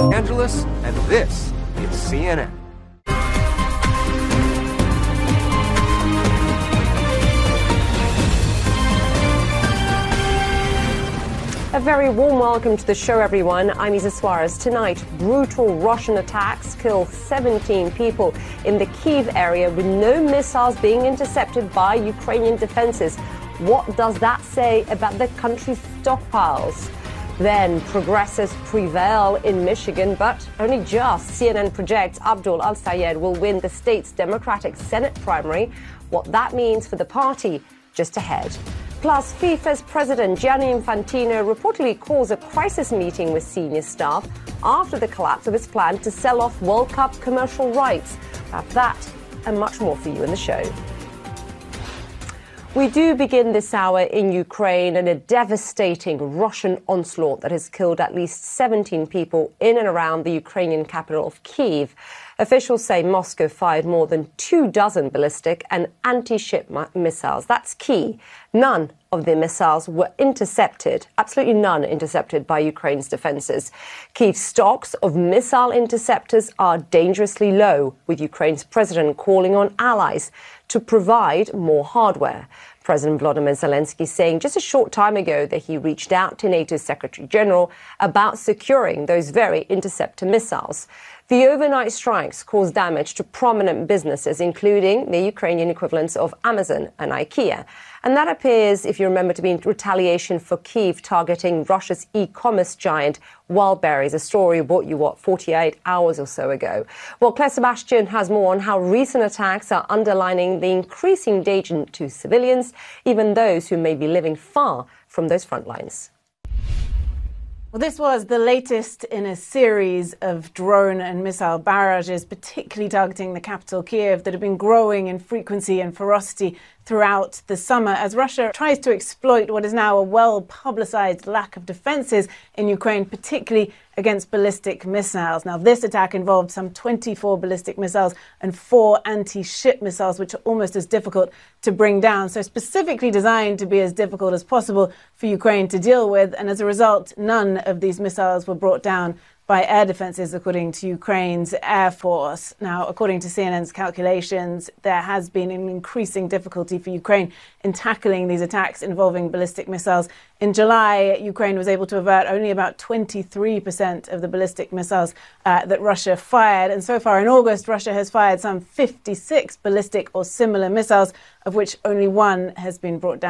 Angeles, and this is CNN. A very warm welcome to the show, everyone. I'm Isa Suarez. Tonight, brutal Russian attacks kill 17 people in the Kyiv area with no missiles being intercepted by Ukrainian defenses. What does that say about the country's stockpiles? Then progressives prevail in Michigan, but only just. CNN projects Abdul Al-Sayed will win the state's Democratic Senate primary. What that means for the party, just ahead. Plus, FIFA's president Gianni Infantino reportedly calls a crisis meeting with senior staff after the collapse of his plan to sell off World Cup commercial rights. About that and much more for you in the show. We do begin this hour in Ukraine and a devastating Russian onslaught that has killed at least 17 people in and around the Ukrainian capital of Kyiv. Officials say Moscow fired more than 24 ballistic and anti-ship missiles. That's key. None of the missiles were intercepted, absolutely none intercepted by Ukraine's defenses. Kyiv's stocks of missile interceptors are dangerously low, with Ukraine's president calling on allies to provide more hardware. President Volodymyr Zelensky saying just a short time ago that he reached out to NATO's Secretary General about securing those very interceptor missiles. The overnight strikes caused damage to prominent businesses, including the Ukrainian equivalents of Amazon and IKEA. And that appears, if you remember, to be in retaliation for Kyiv targeting Russia's e-commerce giant Wildberries, a story we brought you, 48 hours or so ago. Well, Claire Sebastian has more on how recent attacks are underlining the increasing danger to civilians, even those who may be living far from those front lines. Well, this was the latest in a series of drone and missile barrages, particularly targeting the capital, Kyiv, that have been growing in frequency and ferocity throughout the summer as Russia tries to exploit what is now a well-publicized lack of defenses in Ukraine, particularly against ballistic missiles. Now, this attack involved some 24 ballistic missiles and 4 anti-ship missiles, which are almost as difficult to bring down. So specifically designed to be as difficult as possible for Ukraine to deal with. And as a result, none of these missiles were brought down by air defenses, according to Ukraine's Air Force. Now, according to CNN's calculations, there has been an increasing difficulty for Ukraine in tackling these attacks involving ballistic missiles. In July, Ukraine was able to avert only about 23% of the ballistic missiles that Russia fired. And so far in August, Russia has fired some 56 ballistic or similar missiles, of which only one has been brought down.